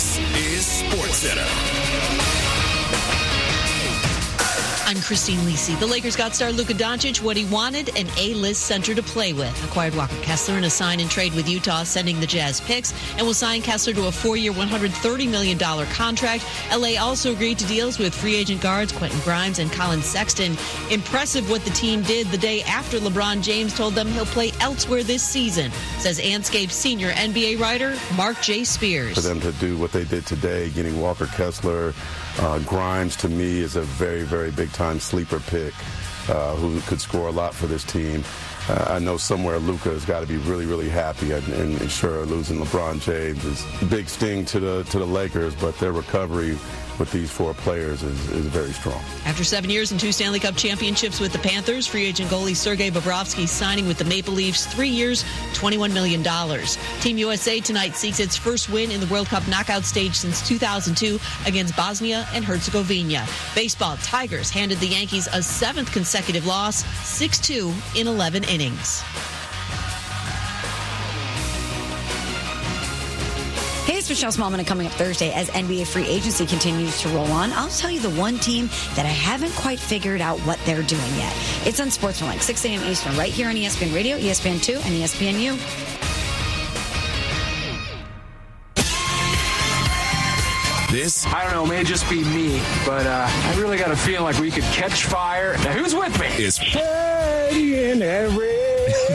This is SportsCenter. I'm Christine Lisi. The Lakers got star Luka Doncic what he wanted, an A-list center to play with. Acquired Walker Kessler in a sign and trade with Utah, sending the Jazz picks, and will sign Kessler to a 4-year, $130 million contract. LA also agreed to deals with free agent guards Quentin Grimes and Colin Sexton. Impressive what the team did the day after LeBron James told them he'll play elsewhere this season, says Anscape's senior NBA writer Mark J. Spears. For them to do what they did today, getting Walker Kessler, Grimes to me is a very, very big-time sleeper pick who could score a lot for this team. I know somewhere Luka has got to be really, really happy, and sure, losing LeBron James is a big sting to the Lakers, but their recovery with these four players is very strong. After 7 years and 2 Stanley Cup championships with the Panthers, free agent goalie Sergei Bobrovsky signing with the Maple Leafs, 3 years, $21 million. Team USA tonight seeks its first win in the World Cup knockout stage since 2002 against Bosnia and Herzegovina. Baseball, Tigers handed the Yankees a 7th consecutive loss, 6-2 in 11 innings. Hey, it's Michelle Smallman, coming up Thursday as NBA free agency continues to roll on. I'll tell you the one team that I haven't quite figured out what they're doing yet. It's on Sportsmanlike, 6 a.m. Eastern, right here on ESPN Radio, ESPN2, and ESPNU. This, I don't know, it may just be me, but I really got a feeling like we could catch fire. Now, who's with me? Is Eddie and Everett.